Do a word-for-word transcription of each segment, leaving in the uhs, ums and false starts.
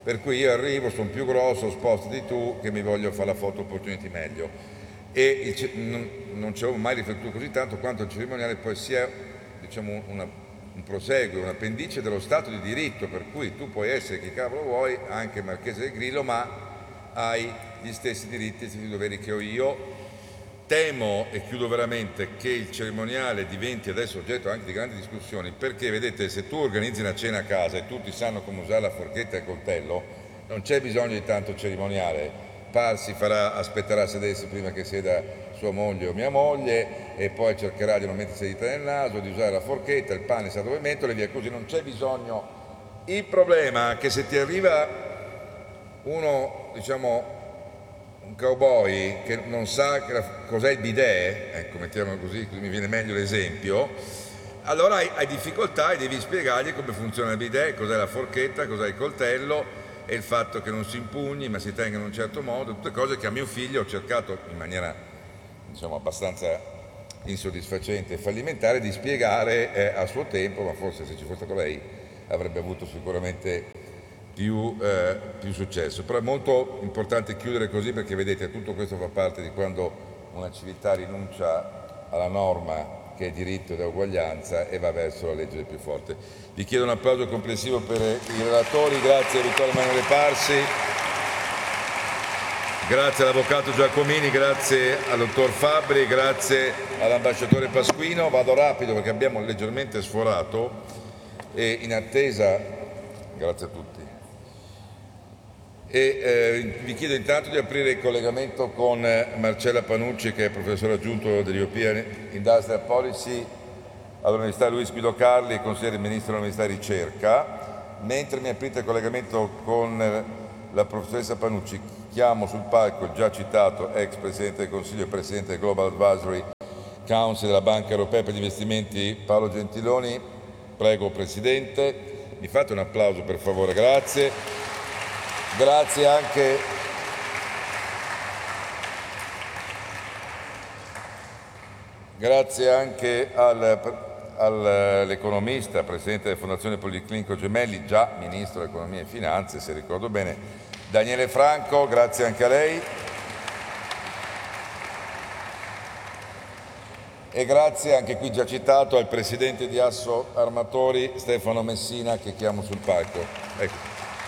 Per cui io arrivo, sono più grosso, spostati tu, che mi voglio fare la photo opportunity meglio. E il, non, non ci avevo mai riflettuto così tanto quanto il cerimoniale poi sia, diciamo, una, un proseguo, un appendice dello Stato di diritto, per cui tu puoi essere chi cavolo vuoi, anche Marchese del Grillo, ma hai gli stessi diritti e gli stessi doveri che ho io. Temo, e chiudo veramente, che il cerimoniale diventi adesso oggetto anche di grandi discussioni, perché vedete, se tu organizzi una cena a casa e tutti sanno come usare la forchetta e il coltello, non c'è bisogno di tanto cerimoniale. Parsi farà, aspetterà a sedersi prima che sieda sua moglie o mia moglie e poi cercherà di non mettersi le dita nel naso, di usare la forchetta, il pane sa dove metterlo e via così, non c'è bisogno. Il problema è che se ti arriva uno, diciamo, un cowboy che non sa che la, cos'è il bidet, ecco, mettiamolo così, così mi viene meglio l'esempio, allora hai, hai difficoltà e devi spiegargli come funziona il bidet, cos'è la forchetta, cos'è il coltello e il fatto che non si impugni ma si tenga in un certo modo, tutte cose che a mio figlio ho cercato in maniera, diciamo, abbastanza insoddisfacente e fallimentare di spiegare eh, a suo tempo, ma forse se ci fosse stato lei avrebbe avuto sicuramente Più, eh, più successo. Però è molto importante chiudere così, perché vedete, tutto questo fa parte di quando una civiltà rinuncia alla norma che è diritto ed è uguaglianza e va verso la legge del più forte. Vi chiedo un applauso complessivo per i relatori, grazie a Vittorio Emanuele Parsi, grazie all'avvocato Giacomini, grazie al dottor Fabbri, grazie all'ambasciatore Pasquino. Vado rapido perché abbiamo leggermente sforato e in attesa, grazie a tutti. E eh, vi chiedo intanto di aprire il collegamento con Marcella Panucci, che è professore aggiunto dell'European Industrial Policy all'Università Luis Guido Carli e consigliere del Ministro dell'Università e Ricerca. Mentre mi aprite il collegamento con la professoressa Panucci, chiamo sul palco il già citato ex Presidente del Consiglio e Presidente del Global Advisory Council della Banca Europea per gli Investimenti, Paolo Gentiloni. Prego, Presidente. Mi fate un applauso, per favore, grazie. Grazie anche grazie anche al, all'economista, presidente della Fondazione Policlinico Gemelli, già Ministro dell'Economia e Finanze, se ricordo bene, Daniele Franco, grazie anche a lei. E grazie anche qui già citato al Presidente di Asso Armatori, Stefano Messina, che chiamo sul palco. Ecco.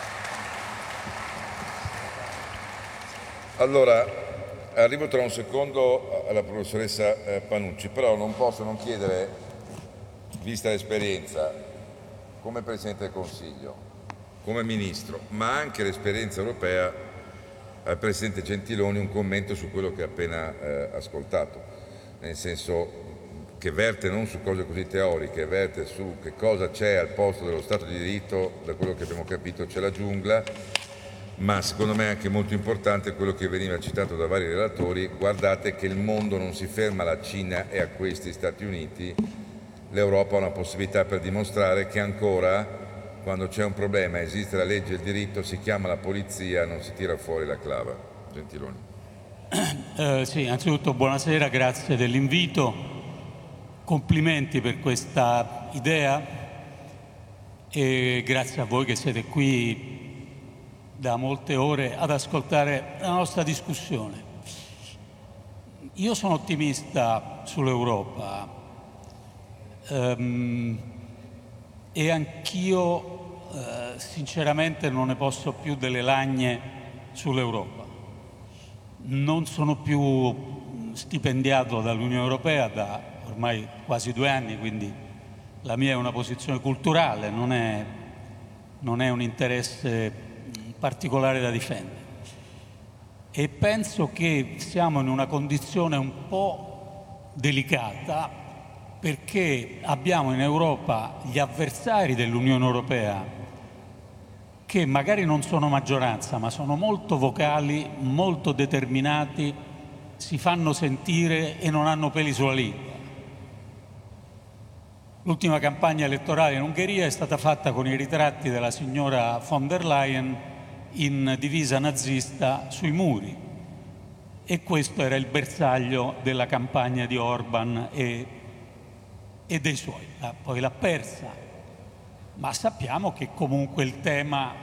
Allora, arrivo tra un secondo alla professoressa Panucci, però non posso non chiedere, vista l'esperienza come Presidente del Consiglio, come Ministro, ma anche l'esperienza europea, al Presidente Gentiloni un commento su quello che ha appena eh, ascoltato, nel senso che verte non su cose così teoriche, verte su che cosa c'è al posto dello Stato di diritto. Da quello che abbiamo capito c'è la giungla, ma secondo me è anche molto importante quello che veniva citato da vari relatori: guardate che il mondo non si ferma alla Cina e a questi Stati Uniti, l'Europa ha una possibilità per dimostrare che ancora, quando c'è un problema, esiste la legge e il diritto, si chiama la polizia, non si tira fuori la clava. Gentiloni. Eh, sì, anzitutto buonasera, grazie dell'invito, complimenti per questa idea e grazie a voi che siete qui da molte ore ad ascoltare la nostra discussione. Io sono ottimista sull'Europa ehm, e anch'io eh, sinceramente non ne posso più delle lagne sull'Europa. Non sono più stipendiato dall'Unione Europea da ormai quasi due anni, quindi la mia è una posizione culturale, non è, non è un interesse particolare da difendere. E penso che siamo in una condizione un po' delicata, perché abbiamo in Europa gli avversari dell'Unione Europea che magari non sono maggioranza, ma sono molto vocali, molto determinati, si fanno sentire e non hanno peli sulla lingua. L'ultima campagna elettorale in Ungheria è stata fatta con i ritratti della signora von der Leyen in divisa nazista sui muri, e questo era il bersaglio della campagna di Orban e, e dei suoi. Poi l'ha persa, ma sappiamo che comunque il tema